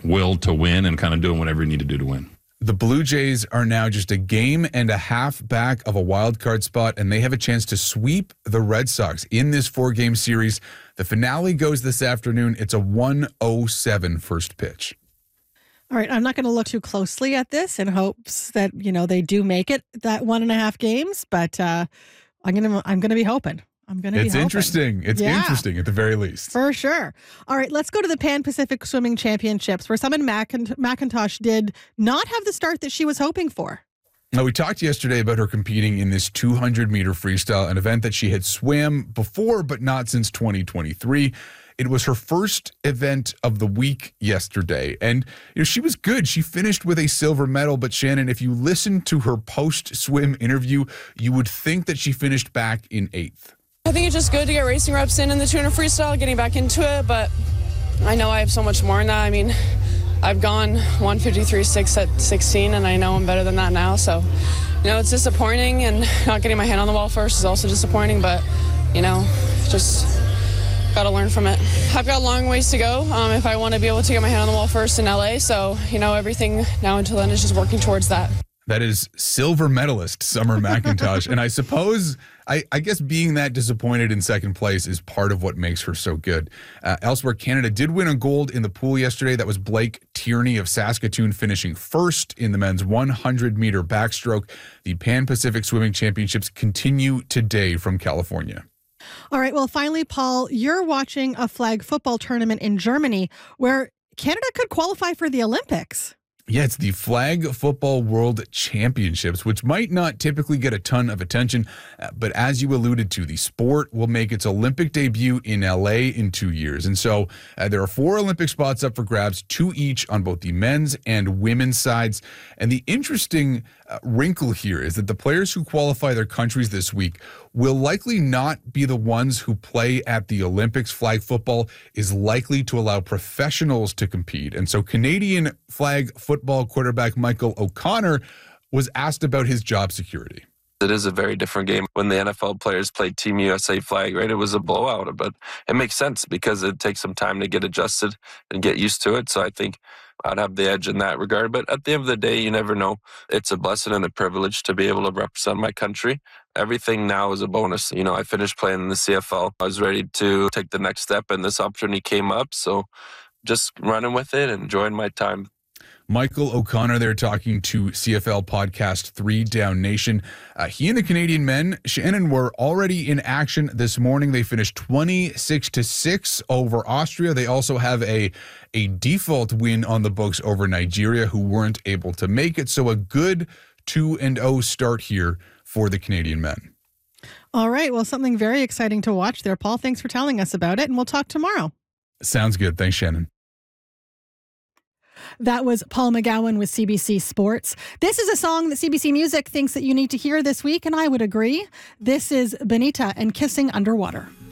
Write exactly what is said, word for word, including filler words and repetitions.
will to win and kind of doing whatever you need to do to win. The Blue Jays are now just a game and a half back of a wild card spot, and they have a chance to sweep the Red Sox in this four-game series. The finale goes this afternoon. It's a one oh seven first pitch. All right, I'm not going to look too closely at this in hopes that, you know, they do make it that one and a half games, but uh, I'm going to I'm going to be hoping. I'm going to be It's hoping. interesting. It's Yeah. interesting at the very least. For sure. All right, let's go to the Pan Pacific Swimming Championships, where Summer Macint- McIntosh did not have the start that she was hoping for. Now, we talked yesterday about her competing in this two hundred meter freestyle, an event that she had swam before, but not since twenty twenty-three. It was her first event of the week yesterday, and you know she was good. She finished with a silver medal, but Shannon, if you listen to her post-swim interview, you would think that she finished back in eighth. I think it's just good to get racing reps in in the two hundred freestyle, getting back into it, but I know I have so much more than that. I mean, I've gone one fifty-three point six at sixteen, and I know I'm better than that now, so, you know, it's disappointing, and not getting my hand on the wall first is also disappointing, but, you know, just got to learn from it. I've got a long ways to go um, if I want to be able to get my hand on the wall first in L A, so, you know, everything now until then is just working towards that. That is silver medalist Summer McIntosh. And I suppose, I, I guess being that disappointed in second place is part of what makes her so good. Uh, elsewhere, Canada did win a gold in the pool yesterday. That was Blake Tierney of Saskatoon finishing first in the men's one hundred meter backstroke. The Pan Pacific Swimming Championships continue today from California. All right, well, finally, Paul, you're watching a flag football tournament in Germany where Canada could qualify for the Olympics. Yeah, it's the Flag Football World Championships, which might not typically get a ton of attention, uh, but as you alluded to, the sport will make its Olympic debut in L A in two years. And so uh, there are four Olympic spots up for grabs, two each on both the men's and women's sides. And the interesting uh, wrinkle here is that the players who qualify their countries this week will likely not be the ones who play at the Olympics. Flag football is likely to allow professionals to compete. And so Canadian flag football quarterback Michael O'Connor was asked about his job security. It is a very different game. When the N F L players played Team U S A flag, right, it was a blowout, but it makes sense because it takes some time to get adjusted and get used to it. So I think I'd have the edge in that regard. But at the end of the day, you never know. It's a blessing and a privilege to be able to represent my country. Everything now is a bonus. You know, I finished playing in the C F L. I was ready to take the next step, and this opportunity came up. So just running with it and enjoying my time. Michael O'Connor there talking to C F L podcast Three Down Nation. Uh, he and the Canadian men, Shannon, were already in action this morning. They finished twenty-six to six over Austria. They also have a, a default win on the books over Nigeria, who weren't able to make it. So a good two and oh start here for the Canadian men. All right. Well, something very exciting to watch there, Paul. Thanks for telling us about it, and we'll talk tomorrow. Sounds good. Thanks, Shannon. That was Paul McGowan with C B C Sports. This is a song that C B C Music thinks that you need to hear this week, and I would agree. This is Benita and Kissing Underwater.